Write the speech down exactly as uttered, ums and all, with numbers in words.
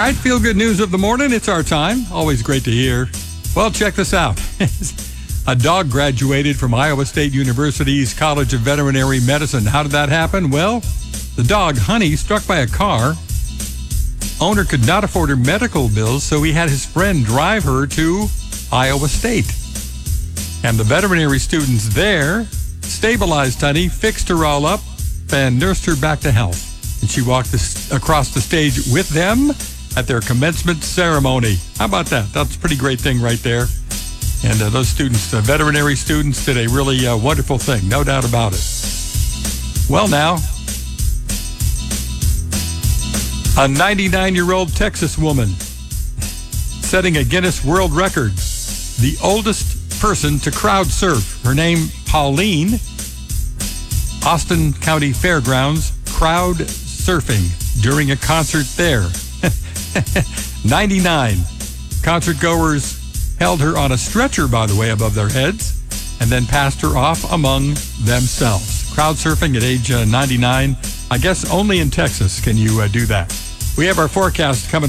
right, feel good news of the morning. It's our time. Always great to hear. Well, check this out. A dog graduated from Iowa State University's College of Veterinary Medicine. How did that happen? Well, the dog, Honey, struck by a car. Owner could not afford her medical bills, so he had his friend drive her to Iowa State. And the veterinary students there stabilized Honey, fixed her all up, and nursed her back to health. And she walked this, across the stage with them at their commencement ceremony. How about that? That's a pretty great thing right there. And uh, those students, uh, veterinary students, did a really uh, wonderful thing, no doubt about it. Well, now, a ninety-nine-year-old Texas woman setting a Guinness World Record, the oldest person to crowd surf. Her name, Pauline, Austin County Fairgrounds, crowd surfing during a concert there. ninety-nine. Concert goers held her on a stretcher, by the way, above their heads, and then passed her off among themselves. Crowd surfing at age uh, ninety-nine. I guess only in Texas can you uh, do that. We have our forecast coming